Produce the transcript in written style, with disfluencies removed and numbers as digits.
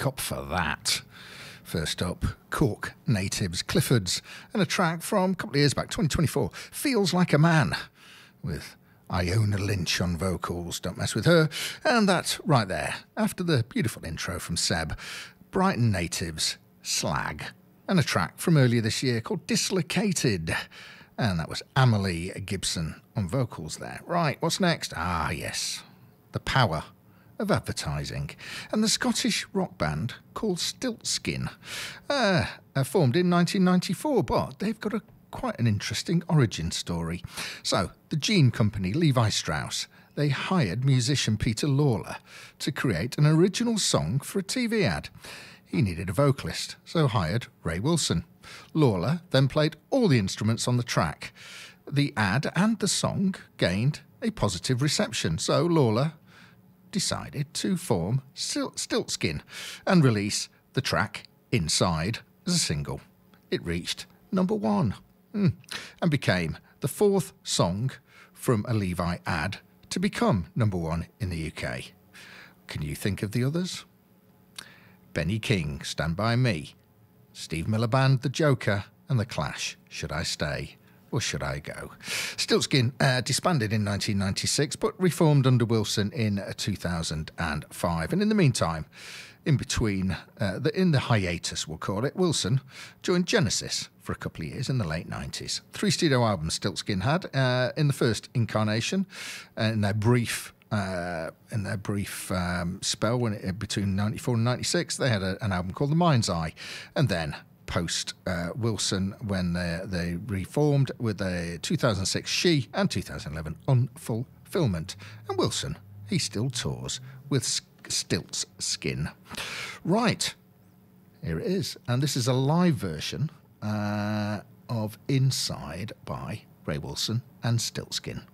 wake up for that. First up, Cork natives Cliffords, and a track from a couple of years back, 2024, Feels Like a Man, with Iona Lynch on vocals, don't mess with her. And that right there, after the beautiful intro from Seb, Brighton natives Slag, and a track from earlier this year called Dislocated. And that was Amelie Gibson on vocals there. Right, what's next? Ah, yes, the power of advertising. And the Scottish rock band called Stiltskin, formed in 1994, but they've got quite an interesting origin story. So, the Gene Company, Levi Strauss, they hired musician Peter Lawler to create an original song for a TV ad. He needed a vocalist, so hired Ray Wilson. Lawler then played all the instruments on the track. The ad and the song gained a positive reception, so Lawler decided to form Stiltskin and release the track Inside as a single. It reached number 1 and became the 4th song from a Levi ad to become number 1 in the UK. Can you think of the others? Benny King, Stand By Me, Steve Miller Band, The Joker, and The Clash, Should I Stay or Should I Go? Stiltskin disbanded in 1996, but reformed under Wilson in 2005. And in the meantime, in between, in the hiatus, we'll call it, Wilson joined Genesis for a couple of years in the late 90s. 3 studio albums Stiltskin had in the first incarnation, in their brief spell between 94 and 96, they had an album called The Mind's Eye. And then post Wilson, when they reformed with a 2006 She and 2011 Unfulfillment. And Wilson, he still tours with Stiltskin. Right, here it is. And this is a live version of Inside by Ray Wilson and Stiltskin.